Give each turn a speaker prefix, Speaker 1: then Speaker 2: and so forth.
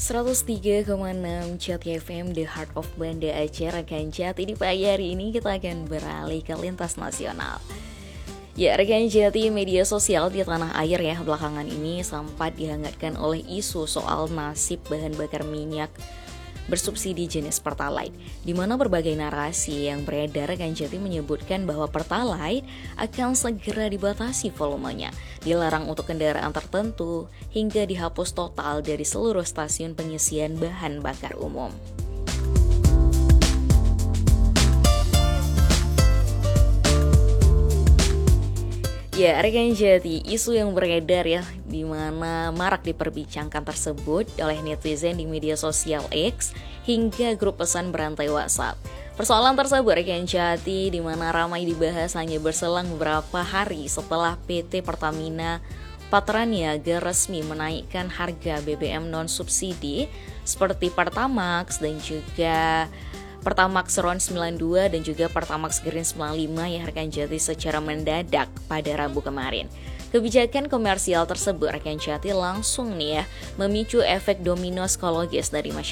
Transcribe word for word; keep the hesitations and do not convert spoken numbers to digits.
Speaker 1: seratus tiga koma enam Jati F M, The Heart of Banda Aceh, rekan Jati. Di pagi hari ini kita akan beralih ke lintas nasional. Ya, rekan Jati, media sosial di tanah air ya belakangan ini sempat dihangatkan oleh isu soal nasib bahan bakar minyak bersubsidi jenis Pertalite, di mana berbagai narasi yang beredar rekan Jati menyebutkan bahwa Pertalite akan segera dibatasi volumenya, dilarang untuk kendaraan tertentu, hingga dihapus total dari seluruh stasiun pengisian bahan bakar umum. Ya, rekan Jati, isu yang beredar ya, di mana marak diperbincangkan tersebut oleh netizen di media sosial X hingga grup pesan berantai WhatsApp. Persoalan tersebut rekan Jati di mana ramai dibahas hanya berselang beberapa hari setelah P T Pertamina Patraniaga resmi menaikkan harga B B M non subsidi seperti Pertamax dan juga Pertamax Ron sembilan puluh dua dan juga Pertamax Green sembilan puluh lima ya rekan Jati secara mendadak pada Rabu kemarin. Kebijakan komersial tersebut rekan Jati langsung nih ya memicu efek domino psikologis dari masyarakat.